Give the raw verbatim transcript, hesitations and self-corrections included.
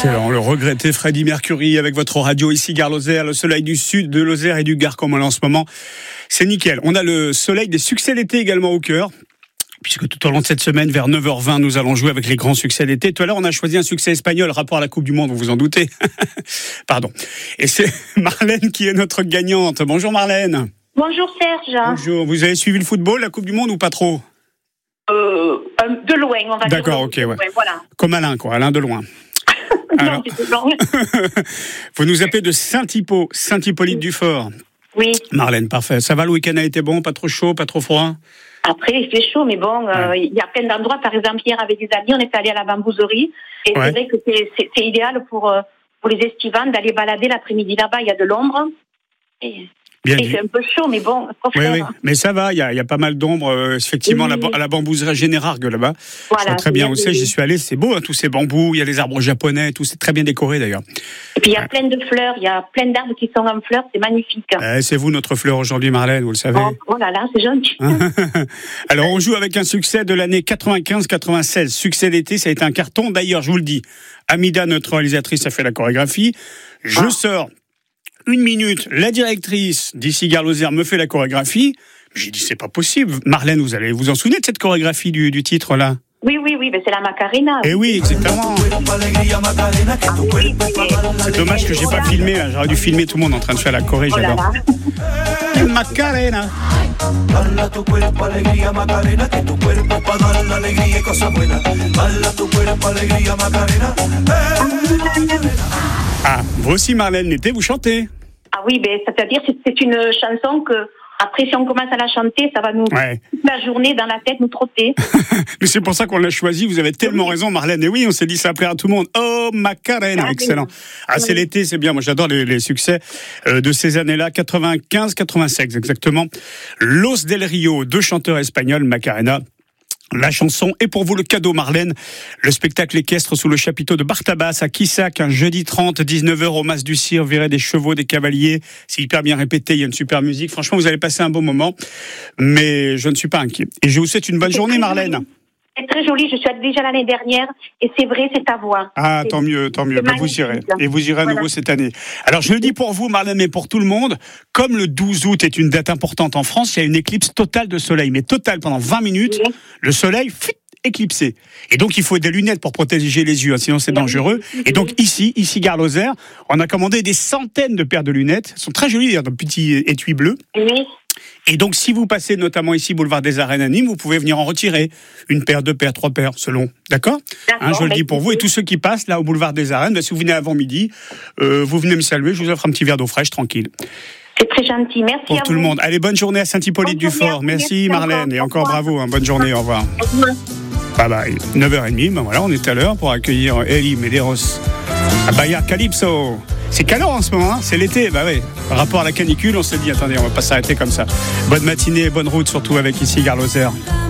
Excellent, le regretté Freddie Mercury avec votre radio ici, Gare Lozère, le soleil du sud de Lozère et du Gard comme on l'a en ce moment. C'est nickel. On a le soleil des succès d'été également au cœur. Puisque tout au long de cette semaine, vers neuf heures vingt, nous allons jouer avec les grands succès d'été. Tout à l'heure, on a choisi un succès espagnol, rapport à la Coupe du Monde, vous vous en doutez. Pardon. Et c'est Marlène qui est notre gagnante. Bonjour Marlène. Bonjour Serge. Bonjour. Vous avez suivi le football, la Coupe du Monde ou pas trop ? euh, De loin, on va dire. D'accord, ok, ouais. ouais voilà. Comme Alain, quoi, Alain de loin. Alors, non, c'est long. Vous nous appelez de Saint-Hippo, Saint-Hippolyte-du-Fort. Oui. Marlène, parfait. Ça va, le week-end a été bon, pas trop chaud, pas trop froid ? Après, il fait chaud, mais bon, il ouais. euh, y a plein d'endroits. Par exemple, hier, avec des amis, on est allé à la bambouserie. Et ouais. c'est vrai que c'est, c'est, c'est idéal pour, euh, pour les estivants d'aller balader l'après-midi là-bas. Il y a de l'ombre. Et... Bien et c'est un peu chaud, mais bon, faut oui, faire. Oui, mais ça va, il y a, y a pas mal d'ombre, euh, effectivement, oui. à, la, à la bambouserie Générargues, là-bas. Voilà, je vois très bien où c'est, j'y suis allé, c'est beau, hein, tous ces bambous, il y a les arbres japonais, tout, c'est très bien décoré, d'ailleurs. Et puis, il y a ouais. plein de fleurs, il y a plein d'arbres qui sont en fleurs, c'est magnifique. Eh, c'est vous, notre fleur aujourd'hui, Marlène, vous le savez. Oh, oh là là, c'est gentil. Alors, on joue avec un succès de l'année quatre-vingt-quinze quatre-vingt-seize. Succès d'été, ça a été un carton. D'ailleurs, je vous le dis, Amida, notre réalisatrice, a fait la chorégraphie. Je ah. sors une minute, la directrice d'ici Gare Lozère me fait la chorégraphie. J'ai dit, c'est pas possible. Marlène, vous allez vous en souvenir de cette chorégraphie du, du titre, là ? Oui, oui, oui, mais c'est la Macarena. Eh oui, exactement. C'est dommage que j'ai pas filmé, là. J'aurais dû filmer tout le monde en train de faire la choré, oh j'adore. La Macarena. Ah, vous aussi, Marlène, l'été, vous chantez ? Ah oui, ben, c'est-à-dire que c'est une chanson que, après, si on commence à la chanter, ça va nous, ouais. toute la journée dans la tête, nous trotter. Mais c'est pour ça qu'on l'a choisi, vous avez tellement oui. raison, Marlène. Et oui, on s'est dit, ça plaira à tout le monde. Oh, Macarena, ah, excellent. Ah, c'est oui. l'été, c'est bien. Moi, j'adore les, les succès euh, de ces années-là, quatre-vingt-quinze quatre-vingt-seize, exactement. Los del Rio, deux chanteurs espagnols, Macarena. La chanson est pour vous le cadeau, Marlène. Le spectacle équestre sous le chapiteau de Bartabas à Quissac, un jeudi trente, dix-neuf heures au Mas du Cire. Vous verrez des chevaux, des cavaliers. C'est hyper bien répété, il y a une super musique. Franchement, vous allez passer un bon moment. Mais je ne suis pas inquiet. Et je vous souhaite une bonne c'est journée, Marlène. Joli. C'est très joli, je suis allée déjà l'année dernière. Et c'est vrai, c'est ta voix. Ah, c'est, tant mieux, tant mieux. Ben, vous irez. Et vous irez à voilà. nouveau cette année. Alors, je le dis pour vous, Marlène, mais pour tout le monde. Comme le douze août est une date importante en France, il y a une éclipse totale de soleil. Mais totale pendant vingt minutes. Oui. Le soleil, fit, éclipsé. Et donc, il faut des lunettes pour protéger les yeux, hein, sinon c'est dangereux. Et donc, ici, ici, Gare Lozère, on a commandé des centaines de paires de lunettes. Elles sont très jolies, d'ailleurs, dans petits étuis bleus. Oui. Et donc, si vous passez notamment ici, boulevard des Arènes à Nîmes, vous pouvez venir en retirer. Une paire, deux paires, trois paires, selon. D'accord ? D'accord hein, je le dis pour vous. Et tous ceux qui passent, là, au boulevard des Arènes, bah, si vous venez avant midi, euh, vous venez me saluer, je vous offre un petit verre d'eau fraîche, tranquille. C'est très gentil, merci pour à tout vous. le monde. Allez, bonne journée à Saint-Hippolyte-du-Fort. Merci, merci Marlène. Encore. Et encore bravo, hein, bonne journée, au revoir. Au revoir. Bye bye. neuf heures trente, ben voilà, on est à l'heure pour accueillir Eli Medeiros à Bahia Calypso. C'est calant en ce moment, hein, c'est l'été, bah oui. Par rapport à la canicule, on s'est dit, attendez, on va pas s'arrêter comme ça. Bonne matinée, bonne route, surtout avec ici Gare Lozère.